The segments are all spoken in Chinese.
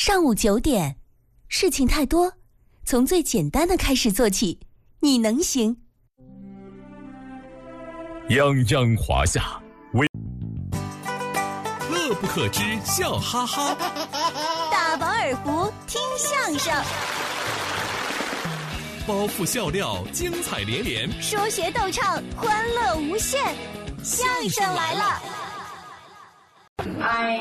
上午9点，事情太多，从最简单的开始做起，你能行。 泱泱华夏，乐不可支，笑哈哈。 大饱耳福，听相声。 包袱笑料，精彩连连； 说学逗唱，欢乐无限。相声来了！ 哎，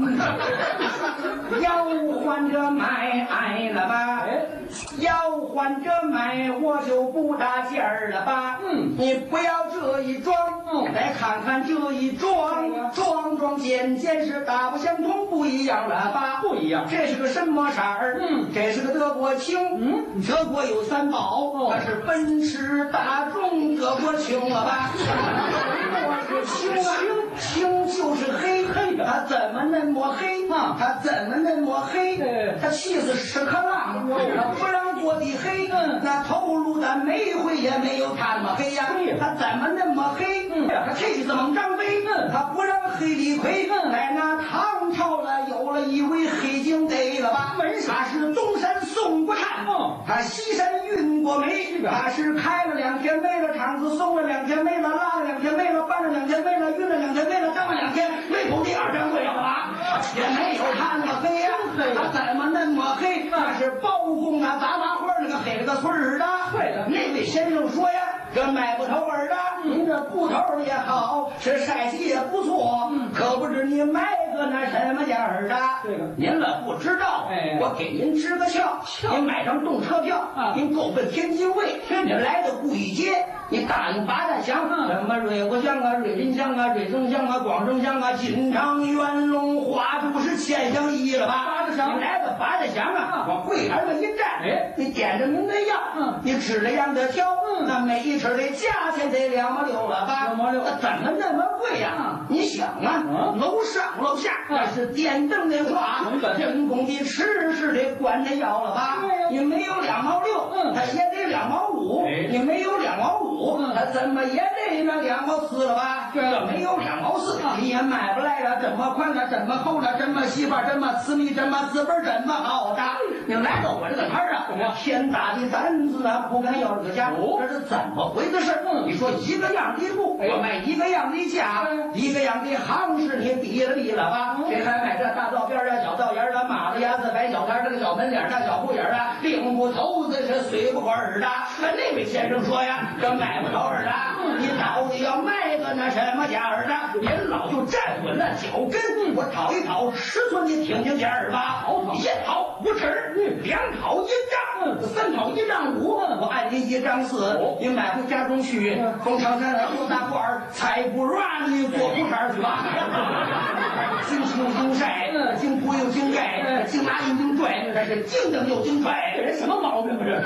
要换着买了吧？要换着买，我就不搭劲儿了吧？你不要这一装，再看看这一装，装件是大不相同，不一样了吧？不一样。这是个什么色儿？这是个德国青。德国有3宝，它是奔驰、大众、德国青了吧？青啊，青就是黑，它怎么那么黑？它怎么那么黑？它气死屎壳郎，它不让过的黑，那头颅的煤灰也没有它那么黑呀。它怎么那么黑？它气死猛张飞，它不让黑李逵。在那唐朝了，有了一位黑警得了吧？他是东山宋国汉，他西山运过煤，他是开了2天煤了，厂子送了2天煤了，拉了2天煤了，搬了2天煤了，运了2天煤了，张了2天煤土地2掌柜了吧？也没有他那么黑呀，他怎么那么黑？他是包公啊，杂花花那个黑了个村儿的。对的，那位先生说呀，这买不头儿的，您这布头也好，是晒洗也不错，可不知你买个那什么价儿的？对了，您了不知道，我给您支个窍，您买张动车票，您够奔天津卫，您来到故意街，你答应八大乡，什么瑞国乡啊、瑞林乡啊、瑞增乡啊、广正乡啊、金昌、元龙、花都是千乡一了吧？八大乡，你来到八大乡啊，往柜台上一站，你点着您的药，你指着样的挑，那每一尺的价钱得2毛6了吧？2毛6，怎么那么贵呀？你想啊，楼上楼下那是电灯的话，人工的吃是得管着药了吧？你没有2毛6，它也得2毛5，你没有2毛5，它怎么也得那2毛4了吧？这没有2毛4，你也买不来了，这么宽了，这么厚了，这么细吧，这么私密，这么资本，这么好的。你来到我这个摊儿啊，天大的胆子啊，不敢要这个价，这是怎么回的事？你说一个样的布，我卖一个样的价，一个样的行市，你比了吧？谁还买这大道边啊、小道沿啊、马子牙子、白小摊这个小门脸大小不眼啊，领不头子是随不过耳的。那位先生说呀，这买不着耳的，你到底要卖个那什么价儿的？您老就站稳了脚跟，我讨一讨尺寸，你听听价儿吧。1讨5尺，2讨1丈，3讨1丈5，我按您1丈4，您买回家中去，从长山来做大褂，才不让你做裤衩去吧。经清经晒，经铺又经盖，经拿又经拽，这是经蹬又经拽，这人什么毛病啊？这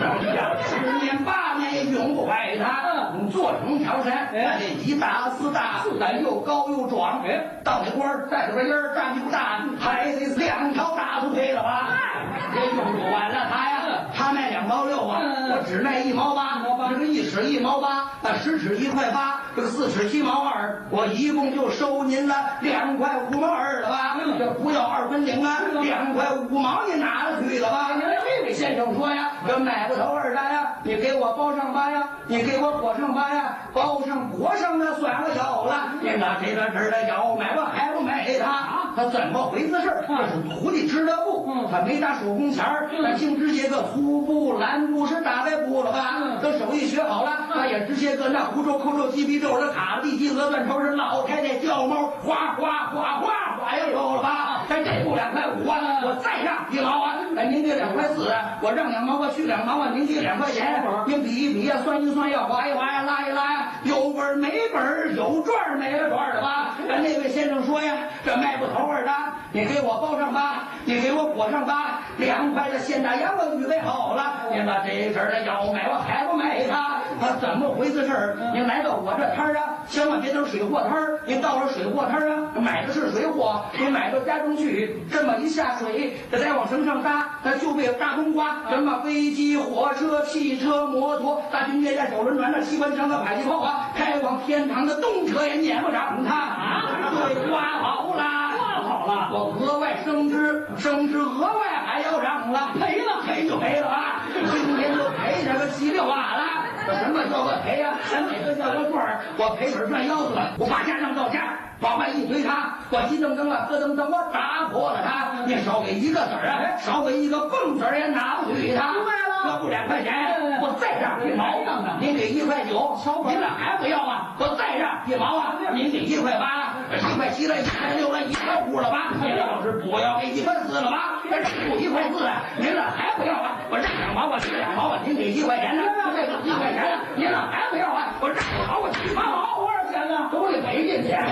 10年8年也用不坏它。做成条山，这一大4大，4大又高又壮，到那官带着个音儿，站起不大，还得2条大粗腿了吧？这用不完了它呀，他卖2毛6啊，我只卖1毛8，这个1尺1毛8，那10尺1块8，这个4尺7毛2，我一共就收您了2块5毛2了吧？这不要2分领啊，2块5毛你拿了去了吧？这位先生说呀，这买不头2单呀，你给我包上8呀，你给我裹上8呀，包上裹上那算了有了，你拿这个这的要买我还不买他？他怎么回事？这是徒弟织的布，他没打手工钱儿，他净织些个粗布、蓝布是大白布了吧？等手艺学好了，他也织些个那胡皱、扣皱、鸡皮皱的卡地鸡鹅断头是老太太掉毛，哗哗哗哗哗又有了吧？这布2块5啊，我再让1毛啊，您给2块4，我让2毛，我去2毛啊，您给2块钱，您比一比呀，算一算呀，划一划呀，拉一拉呀，有本没本，有赚没了赚的吧？那位先生说呀，这卖不头的，你给我包上8，你给我裹上8，2块的现大洋我预备好了，您把这事儿的要买我还不买他？他怎么回事？您来到我这摊儿啊，千万别等水货摊儿，您到了水货摊儿啊，买的是水货，您买到家中去，这么一下水，这再往绳上搭，它就被大冬瓜，什么飞机、火车、汽车、摩托、大军列战、手轮船、那机关枪和迫击炮啊，开往天堂的动车也撵不上它啊！对，刮好了，刮好了，我额外升职额外还要账了， 赔了， 赔就赔了啊！今天就赔这个7、6万了。什么叫我赔呀？哪个叫我赚儿？我赔本赚腰子了，我把家当到家，往外一推他，我急噔噔了，咯噔噔，我打破了他。你少给一个子儿啊，少给一个蹦子儿也拿不去他。 明白了， 要不2块钱，我再让1毛。您给1块9，您那还不要啊？我再让1毛啊！您给1块8，1块7了，1块6了，1块5了吧？您要是不要给1块4了吧？这不1块4啊，您那还不要啊？我让2毛，我给2毛啊！您给1块钱呢？这个1块钱呢？您那还不要啊？我让2毛，我7毛，多少钱呢？都得赔进去。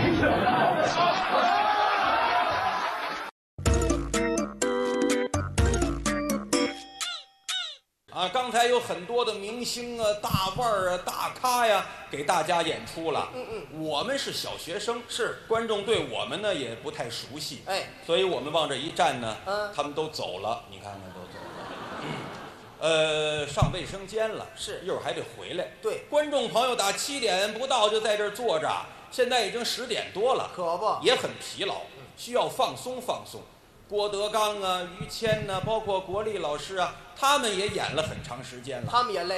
啊，刚才有很多的明星啊、大腕儿啊、大咖呀，给大家演出了。我们是小学生， 是观众对我们呢也不太熟悉， 哎， 所以我们往这一站呢，他们都走了，你看看都走了。上卫生间了， 是一会儿还得回来。 对， 观众朋友打7点不到就在这儿坐着，现在已经10点多了， 可不也很疲劳，需要放松放松。郭德纲啊、于谦呐、包括国立老师啊，他们也演了很长时间了。 他们也累。